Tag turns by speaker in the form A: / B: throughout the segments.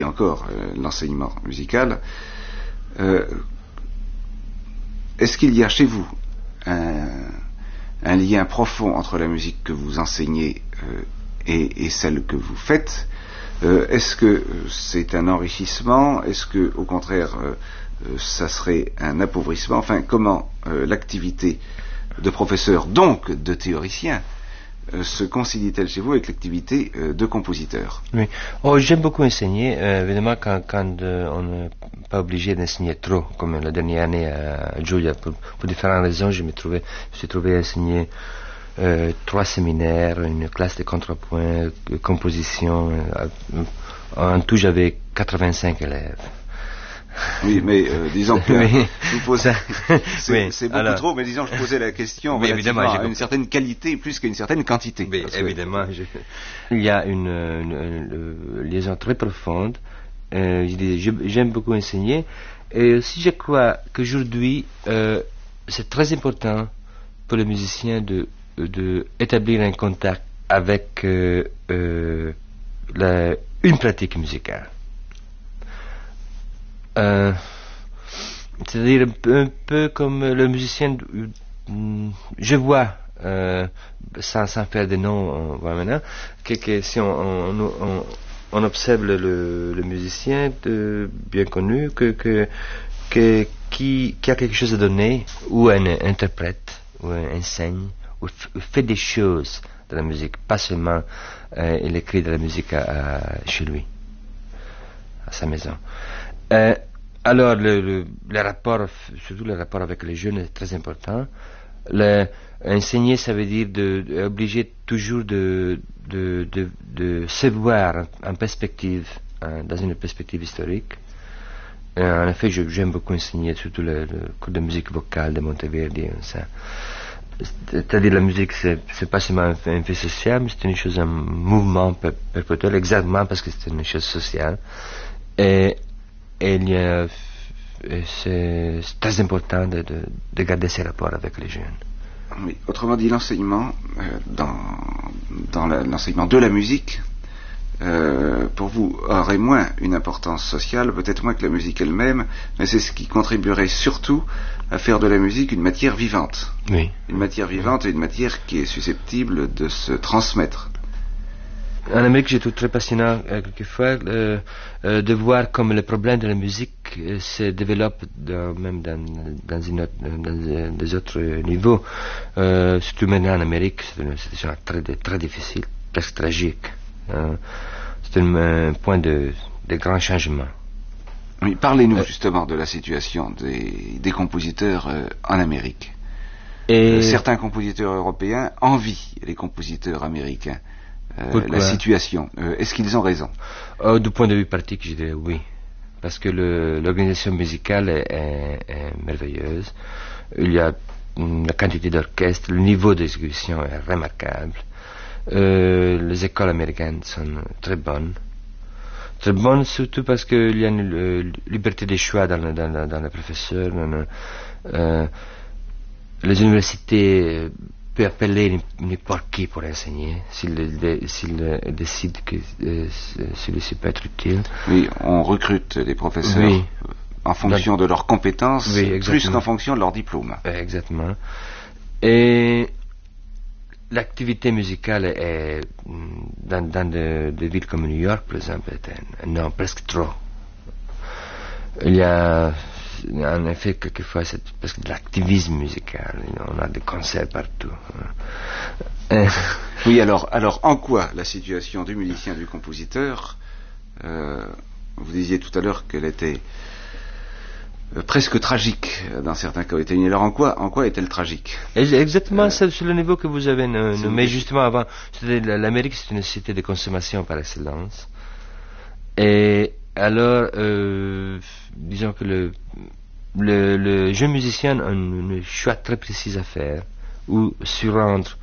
A: encore l'enseignement musical. Est-ce qu'il y a chez vous un lien profond entre la musique que vous enseignez et celle que vous faites? Est-ce que c'est un enrichissement? Est-ce que, au contraire, ça serait un appauvrissement? Enfin, comment l'activité de professeur, donc de théoricien, se concilie-t-elle chez vous avec l'activité de compositeur?
B: Oui. Oh, j'aime beaucoup enseigner. Évidemment, quand on n'est pas obligé d'enseigner trop, comme la dernière année à Giulia, pour différentes raisons, je me suis trouvé à enseigner 3 séminaires, une classe de contrepoint, composition. En tout, j'avais 85 élèves.
A: Oui, mais disons que
B: oui.
A: je vous posais, c'est beaucoup
B: alors,
A: trop, mais disons je posais la question
B: relativement
A: à une certaine qualité plus qu'à une certaine quantité.
B: Oui, évidemment. Il y a une liaison très profonde. J'aime beaucoup enseigner. Et aussi, je crois qu'aujourd'hui, c'est très important pour les musiciens de établir un contact avec une pratique musicale. C'est-à-dire un peu comme le musicien, je vois, sans faire de nom, on voit maintenant, que si on observe le musicien bien connu, qui a quelque chose à donner, ou un interprète, ou un enseigne, ou fait des choses de la musique, pas seulement il écrit de la musique chez lui, à sa maison. Alors, le rapport, surtout le rapport avec les jeunes est très important. Enseigner, ça veut dire obliger toujours de se voir en perspective, dans une perspective historique. En effet, j'aime beaucoup enseigner, surtout le cours de musique vocale de Monteverdi. C'est-à-dire la musique, c'est pas seulement un fait social, mais c'est une chose, un mouvement perpétuel, exactement parce que c'est une chose sociale. Et c'est très important de garder ces rapports avec les jeunes.
A: Oui, autrement dit, l'enseignement, dans l'enseignement de la musique, pour vous, aurait moins une importance sociale, peut-être moins que la musique elle-même, mais c'est ce qui contribuerait surtout à faire de la musique une matière vivante.
B: Oui.
A: Une matière vivante et une matière qui est susceptible de se transmettre.
B: En Amérique, j'ai trouvé très passionnant quelquefois de voir comme le problème de la musique se développe même dans des autres niveaux. Surtout maintenant en Amérique, c'est une situation très difficile, presque tragique. C'est un point de grand changement.
A: Oui, parlez-nous justement de la situation des compositeurs en Amérique. Certains compositeurs européens envient les compositeurs américains. La situation. Est-ce qu'ils ont raison?
B: Du point de vue pratique, je dirais oui. Parce que l'organisation musicale est merveilleuse. Il y a la quantité d'orchestres, le niveau d'exécution est remarquable. Les écoles américaines sont très bonnes. Très bonnes surtout parce qu'il y a une liberté de choix dans les professeurs. Les universités peut appeler n'importe qui pour enseigner, s'il décide que celui-ci peut être utile.
A: Oui, on recrute des professeurs en fonction de leurs compétences, plus qu'en fonction de leur diplôme.
B: Exactement. Et l'activité musicale est, dans des villes comme New York, par exemple, non, presque trop. Il y a en effet, quelquefois, c'est presque de l'activisme musical. On a des concerts partout.
A: Oui, alors, en quoi la situation du musicien, du compositeur, vous disiez tout à l'heure qu'elle était presque tragique dans certains cas aux États-Unis. Alors, en quoi est-elle tragique?
B: Exactement, c'est sur le niveau que vous avez nommé justement avant. L'Amérique, c'est une société de consommation par excellence. Et alors, disons que le jeune musicien a un choix très précis à faire, ou surrendre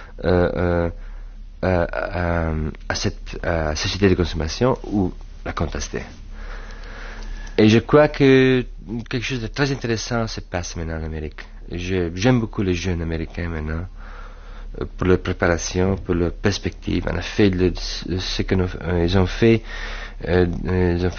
B: à cette société de consommation, ou la contester. Et je crois que quelque chose de très intéressant se passe maintenant en Amérique. J'aime beaucoup les jeunes américains maintenant. pour leur préparation, pour leur perspective. On a fait ce que ils ont fait